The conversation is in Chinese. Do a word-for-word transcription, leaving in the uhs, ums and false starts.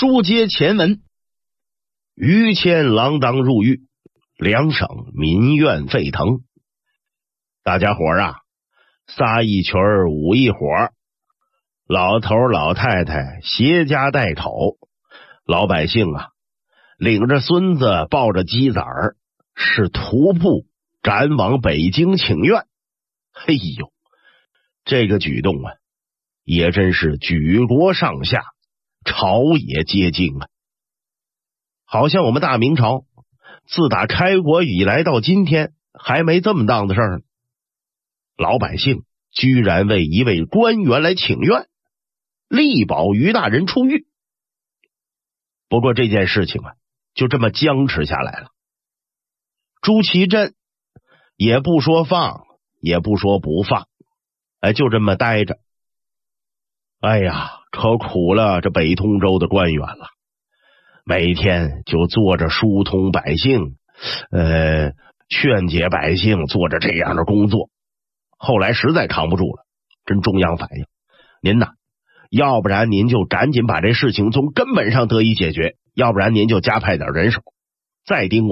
书接前文，于谦锒铛入狱，两省民怨沸腾。大家伙啊，仨一群儿五一伙，老头老太太携家带口，老百姓啊领着孙子抱着鸡崽儿，是徒步赶往北京请愿。嘿呦，这个举动啊也真是举国上下朝野皆惊啊！好像我们大明朝自打开国以来到今天还没这么档子事儿呢。老百姓居然为一位官员来请愿，力保于大人出狱。不过这件事情啊就这么僵持下来了。朱祁镇也不说放，也不说不放，哎，就这么待着。哎呀，可苦了这北通州的官员了，每天就做着疏通百姓，呃，劝解百姓，做着这样的工作。后来实在扛不住了，跟中央反映，您呐，要不然您就赶紧把这事情从根本上得以解决，要不然您就加派点人手，再盯